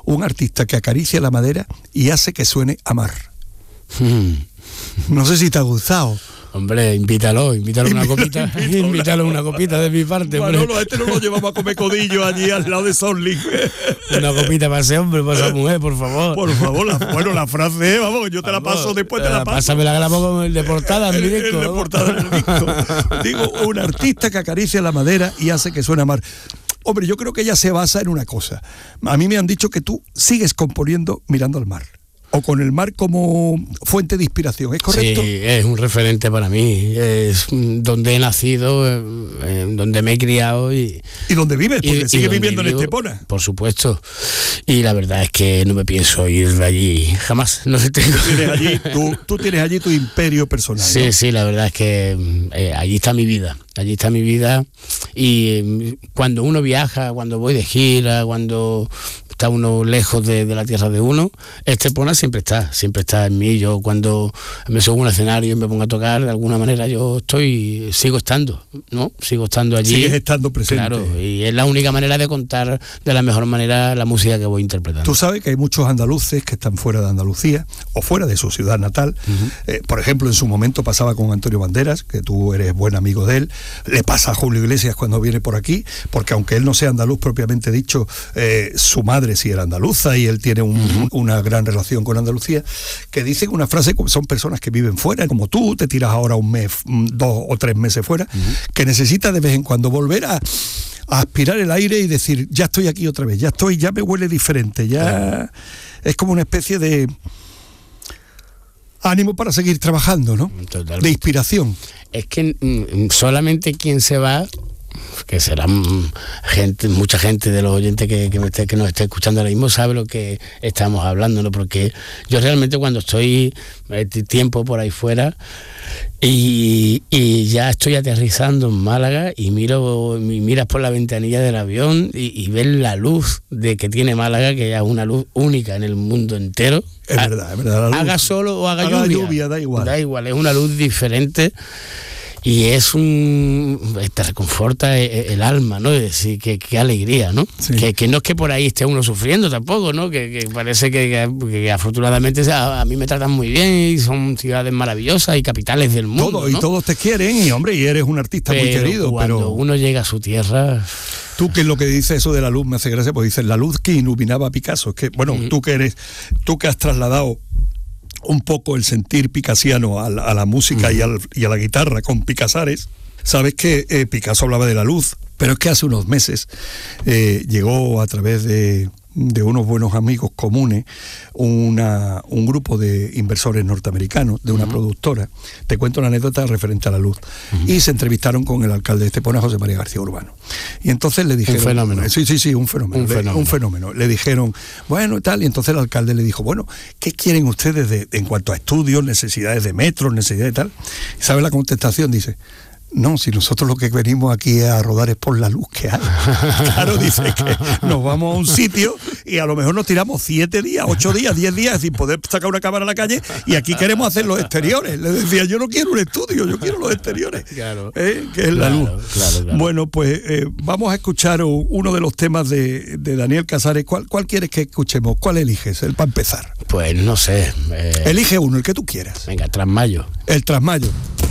un artista que acaricia la madera y hace que suene a mar. No sé si te ha gustado. Hombre, invítalo una copita. Invítalo una copita de mi parte. Manolo, a este no lo llevamos a comer codillo allí al lado de Sonling. Una copita para ese hombre, para esa mujer, por favor. Por favor, la frase, vamos, yo te la paso después, te la paso. Pásamela, que la pongo con el de portada en mi disco. El de portada del disco. Digo, un artista que acaricia la madera y hace que suene a mar. Hombre, yo creo que ella se basa en una cosa. A mí me han dicho que tú sigues componiendo mirando al mar. O con el mar como fuente de inspiración, ¿es correcto? Sí, es un referente para mí, es donde he nacido, donde me he criado y donde vives, porque sigues viviendo en Estepona. Por supuesto, y la verdad es que no me pienso ir de allí jamás, no sé, tengo. Tú tienes allí tu imperio personal, sí, ¿no? Sí, la verdad es que allí está mi vida, y cuando uno viaja, cuando voy de gira, cuando está uno lejos de la tierra de uno, Estepona siempre está en mí. Yo cuando me subo a un escenario y me pongo a tocar, de alguna manera sigo estando allí. Sigues estando presente. Claro, y es la única manera de contar de la mejor manera la música que voy interpretando. Tú sabes que hay muchos andaluces que están fuera de Andalucía o fuera de su ciudad natal. Por ejemplo, en su momento pasaba con Antonio Banderas, que tú eres buen amigo de él. Le pasa a Julio Iglesias cuando viene por aquí, porque aunque él no sea andaluz propiamente dicho, su madre sí era andaluza y él tiene una gran relación con Andalucía, que dicen una frase, son personas que viven fuera, como tú, te tiras ahora un mes, 2 o 3 meses fuera, que necesitas de vez en cuando volver a aspirar el aire y decir, ya estoy aquí otra vez, ya me huele diferente, ya es como una especie de ánimo para seguir trabajando, ¿no? Totalmente. De inspiración. Es que solamente quien se va, que será mucha gente de los oyentes que nos esté escuchando ahora mismo sabe lo que estamos hablando, ¿no? Porque yo realmente cuando estoy tiempo por ahí fuera y ya estoy aterrizando en Málaga y miras por la ventanilla del avión y ves la luz que tiene Málaga, que es una luz única en el mundo entero. Es verdad. La luz, haga sol o haga lluvia, da igual, es una luz diferente. Y te reconforta el alma, ¿no? Es decir, qué alegría, ¿no? Sí. Que no es que por ahí esté uno sufriendo tampoco, ¿no? Que parece que afortunadamente a mí me tratan muy bien y son ciudades maravillosas y capitales del mundo, ¿no? Y todos te quieren y eres un artista muy querido. Cuando uno llega a su tierra... Tú, que es lo que dice eso de la luz, me hace gracia, porque dices la luz que iluminaba a Picasso. Que, bueno, tú que has trasladado un poco el sentir picasiano a la música y a la guitarra con Picasares, sabes que Picasso hablaba de la luz, pero es que hace unos meses llegó a través de unos buenos amigos comunes un grupo de inversores norteamericanos de una productora. Te cuento una anécdota referente a la luz. Y se entrevistaron con el alcalde de Estepona, José María García Urbano. Y entonces le dijeron... Un fenómeno. Sí, un fenómeno. Le dijeron, bueno, y tal, y entonces el alcalde le dijo, bueno, ¿qué quieren ustedes en cuanto a estudios, necesidades de metros, necesidades de tal? ¿Y sabe la contestación? Dice... No, si nosotros lo que venimos aquí a rodar es por la luz que hay. Claro, dice que nos vamos a un sitio y a lo mejor nos tiramos 7 días, 8 días, 10 días sin poder sacar una cámara a la calle y aquí queremos hacer los exteriores. Le decía, yo no quiero un estudio, yo quiero los exteriores. Claro. Que es la luz. Claro. Bueno, pues vamos a escuchar uno de los temas de Daniel Casares. ¿Cuál quieres que escuchemos? ¿Cuál eliges? El para empezar. Pues no sé. Elige uno, el que tú quieras. Venga, Trasmayo. El Trasmayo.